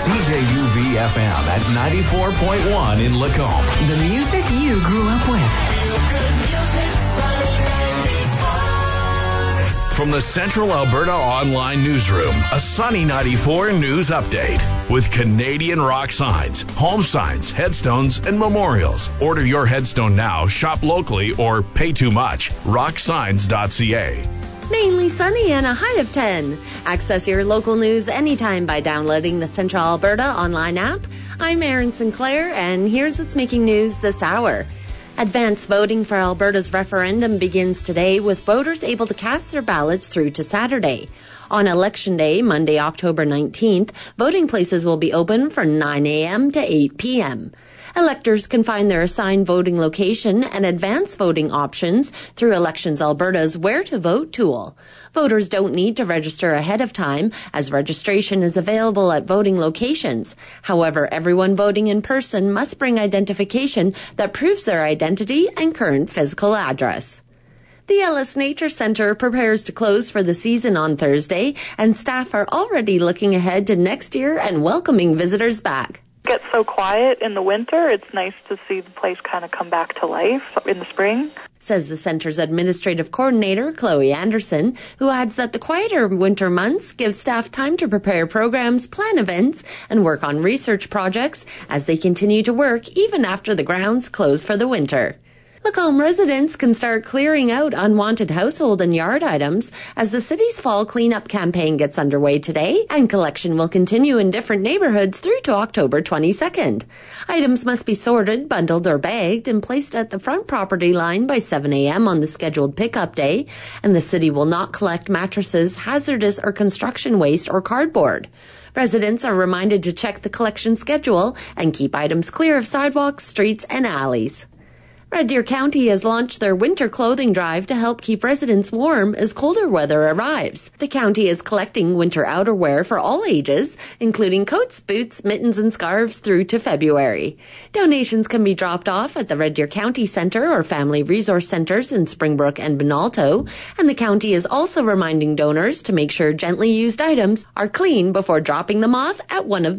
CJUV-FM at 94.1 in Lacombe. The music you grew up with. From the Central Alberta Online Newsroom, a Sunny 94 news update with Canadian rock signs, home signs, headstones, and memorials. Order your headstone now, shop locally, or pay too much. Rocksigns.ca. Mainly sunny and a high of 10. Access your local news anytime by downloading the Central Alberta online app. I'm Erin Sinclair, and here's what's making news this hour. Advance voting for Alberta's referendum begins today, with voters able to cast their ballots through to Saturday. On Election Day, Monday, October 19th, voting places will be open from 9 a.m. to 8 p.m. Electors can find their assigned voting location and advance voting options through Elections Alberta's Where to Vote tool. Voters don't need to register ahead of time, as registration is available at voting locations. However, everyone voting in person must bring identification that proves their identity and current physical address. The Ellis Nature Centre prepares to close for the season on Thursday, and staff are already looking ahead to next year and welcoming visitors back. Gets so quiet in the winter, it's nice to see the place kind of come back to life in the spring. Says the centre's administrative coordinator, Chloe Anderson, who adds that the quieter winter months give staff time to prepare programs, plan events, and work on research projects as they continue to work even after the grounds close for the winter. Lacombe residents can start clearing out unwanted household and yard items as the city's fall cleanup campaign gets underway today, and collection will continue in different neighborhoods through to October 22nd. Items must be sorted, bundled or bagged and placed at the front property line by 7 a.m. on the scheduled pickup day, and the city will not collect mattresses, hazardous or construction waste or cardboard. Residents are reminded to check the collection schedule and keep items clear of sidewalks, streets and alleys. Red Deer County has launched their winter clothing drive to help keep residents warm as colder weather arrives. The county is collecting winter outerwear for all ages, including coats, boots, mittens, and scarves through to February. Donations can be dropped off at the Red Deer County Centre or Family Resource Centres in Springbrook and Benalto, and the county is also reminding donors to make sure gently used items are clean before dropping them off at one of